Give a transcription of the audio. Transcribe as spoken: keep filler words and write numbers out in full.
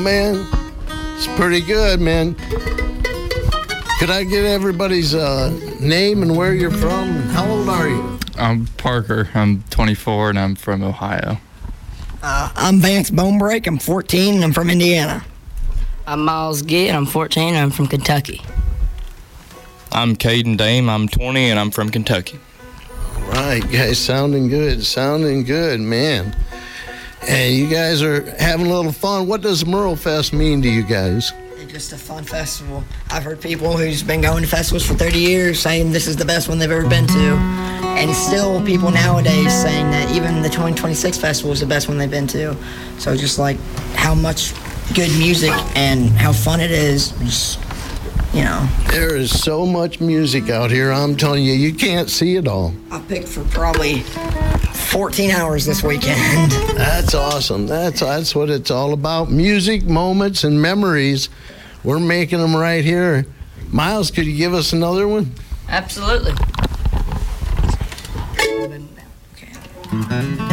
Man, it's pretty good, man. Could I get everybody's uh, name and where you're from? How old are you? I'm Parker. I'm twenty-four and I'm from Ohio. Uh, I'm Vance Bonebreak. I'm fourteen and I'm from Indiana. I'm Miles Gitt and I'm fourteen and I'm from Kentucky. I'm Caden Dame. I'm twenty and I'm from Kentucky. All right, guys, sounding good, sounding good, man. And you guys are having a little fun. What does Merle Fest mean to you guys? It's just a fun festival. I've heard people who's been going to festivals for thirty years saying this is the best one they've ever been to. And still people nowadays saying that even the twenty twenty-six festival is the best one they've been to. So just like how much good music and how fun it is, just, you know. There is so much music out here. I'm telling you, you can't see it all. I picked for probably fourteen hours this weekend. That's awesome. That's that's what it's all about. Music, moments, and memories. We're making them right here. Miles, could you give us another one? Absolutely. Okay.